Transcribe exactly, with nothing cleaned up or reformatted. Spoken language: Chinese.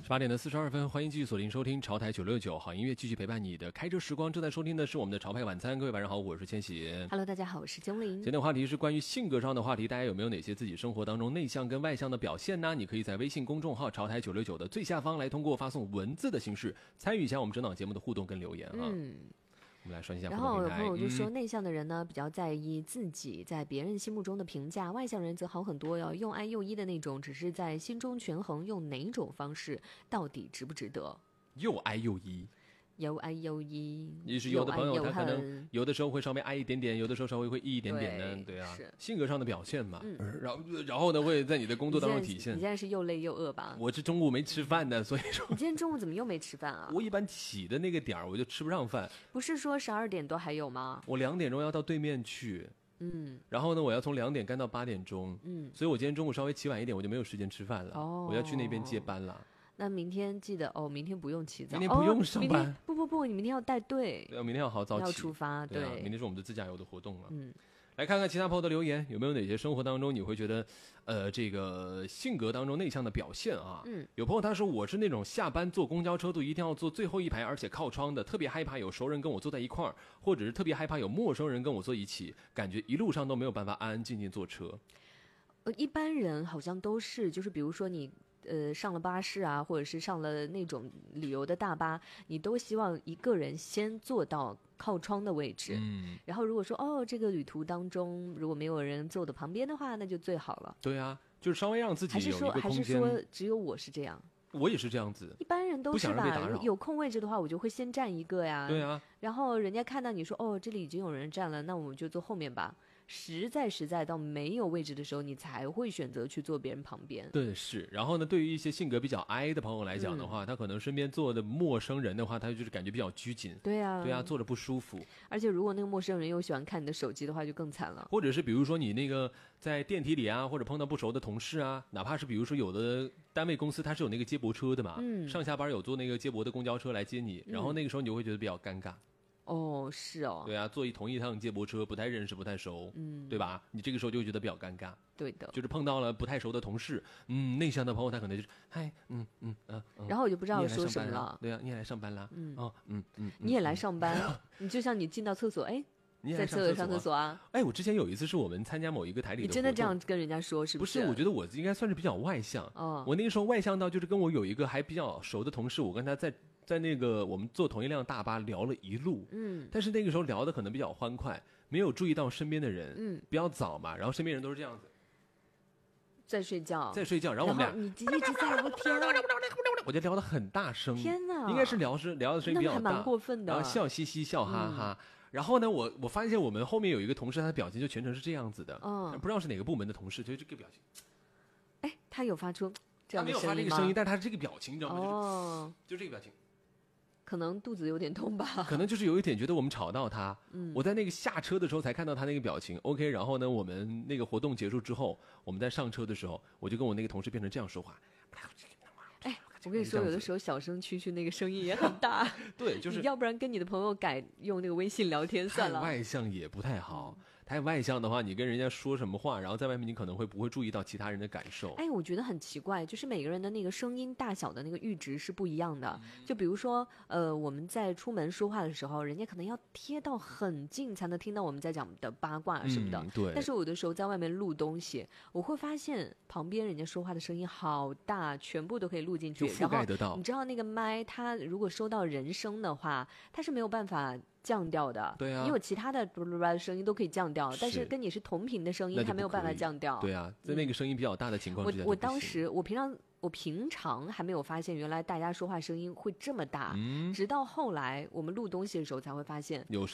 十八点的四十二分，欢迎继续锁定收听潮台九六九，好音乐继续陪伴你的开车时光。正在收听的是我们的潮派晚餐，各位晚上好，我是千玺。 Hello， 大家好，我是精灵。 今天的话题是关于性格上的话题，大家有没有哪些自己生活当中内向跟外向的表现呢？你可以在微信公众号潮台九六九的最下方来通过发送文字的形式参与一下我们整档节目的互动跟留言啊。嗯。我们来说一下然后有朋友就说，内向的人呢、嗯、比较在意自己在别人心目中的评价，外向人则好很多哟，又爱又一的那种，只是在心中权衡用哪种方式到底值不值得。 又爱又一， 又爱又一， 也是有的朋友他可能有的时候会稍微爱一点点，有的时候稍微会一一点点呢，对啊，性格上的表现嘛。嗯、然后然后呢会在你的工作当中体现。 你现在是又累又饿吧？ 我是中午没吃饭的，所以说。 你今天中午怎么又没吃饭啊？ 我一般起的那个点儿我就吃不上饭。 不是说十二点多还有吗？ 我两点钟要到对面去。嗯，然后呢，我要从两点干到八点钟。嗯，所以我今天中午稍微起晚一点，我就没有时间吃饭了。哦，我要去那边接班了。 那明天记得哦，明天不用起早， 明天不用上班。 哦、不不不，你明天要带队。 对，明天要好早起， 要出发。对， 对啊，明天是我们的自驾游的活动了。嗯，来看看其他朋友的留言，有没有哪些生活当中你会觉得，呃，这个性格当中内向的表现啊？嗯，有朋友他说我是那种下班坐公交车都一定要坐最后一排，而且靠窗的，特别害怕有熟人跟我坐在一块儿，或者是特别害怕有陌生人跟我坐一起，感觉一路上都没有办法安安静静坐车。 呃，一般人好像都是，就是比如说你。呃，上了巴士啊，或者是上了那种旅游的大巴，你都希望一个人先坐到靠窗的位置。嗯，然后如果说哦，这个旅途当中如果没有人坐的旁边的话，那就最好了。 对啊，就是稍微让自己有一个空间。 还是说，还是说只有我是这样？ 我也是这样子。 一般人都是吧？有空位置的话，我就会先占一个呀。 对啊。 然后人家看到你说哦，这里已经有人站了，那我们就坐后面吧。实在实在到没有位置的时候，你才会选择去坐别人旁边。 对，是。然后呢，对于一些性格比较 I 的朋友来讲的话、嗯、他可能身边坐的陌生人的话，他就是感觉比较拘谨。 对啊， 对啊，坐着不舒服。 而且如果那个陌生人又喜欢看你的手机的话，就更惨了。 或者是比如说你那个在电梯里啊，或者碰到不熟的同事啊，哪怕是比如说有的单位公司它是有那个接驳车的嘛，嗯，上下班有坐那个接驳的公交车来接你，然后那个时候你就会觉得比较尴尬。 哦，是哦， 对啊，坐一同一趟接驳车，不太认识，不太熟，嗯，对吧？你这个时候就会觉得比较尴尬。 对的， 就是碰到了不太熟的同事，嗯，内向的朋友他可能就是嗨，嗯嗯嗯、呃， 然后我就不知道说什么了。 对啊，你也来上班啦，嗯哦嗯嗯， 你也来上班，你就像你进到厕所，哎， 你也在厕所上厕所啊？ 哎，我之前有一次是我们参加某一个台里的， 你真的这样跟人家说是不是？ 不是，我觉得我应该算是比较外向。哦，我那个时候外向到就是跟我有一个还比较熟的同事，我跟他在。在那个我们坐同一辆大巴聊了一路，嗯，但是那个时候聊的可能比较欢快，没有注意到身边的人，嗯，比较早嘛，然后身边人都是这样子， 在睡觉， 在睡觉，然后我们俩你一直在聊天， 我就聊得很大声， 天哪， 应该是聊是聊的声音比较大， 那还蛮过分的， 然后笑嘻嘻笑哈哈，嗯、然后呢，我我发现我们后面有一个同事，他的表情就全程是这样子的，嗯，不知道是哪个部门的同事，就是这个表情， 哎，他有发出这样的声音吗？ 他没有发这个声音，但是他是这个表情，你知道吗？哦，就这个表情。 可能肚子有点痛吧， 可能就是有一点觉得我们吵到他。嗯，我在那个下车的时候才看到他那个表情。OK， 然后呢，我们那个活动结束之后，我们在上车的时候，我就跟我那个同事变成这样说话。 哎，我跟你说，有的时候小声蛐蛐那个声音也很大。 对，就是你要不然跟你的朋友改用那个微信聊天算了。 太外向也不太好。嗯，太外向的话，你跟人家说什么话，然后在外面你可能会不会注意到其他人的感受。 哎，我觉得很奇怪，就是每个人的那个声音大小的那个阈值是不一样的。嗯、就比如说，呃，我们在出门说话的时候，人家可能要贴到很近才能听到我们在讲的八卦什么的。 嗯、对。 但是有的时候在外面录东西，我会发现旁边人家说话的声音好大，全部都可以录进去， 就覆盖得到。 你知道那个麦，它如果收到人声的话，它是没有办法降调的。 对啊， 你有其他的声音都可以降调，但是跟你是同频的声音，它没有办法降调。 对啊，在那个声音比较大的情况之下、嗯， 我我当时我平常我平常还没有发现，原来大家说话声音会这么大，嗯、直到后来我们录东西的时候才会发现。 有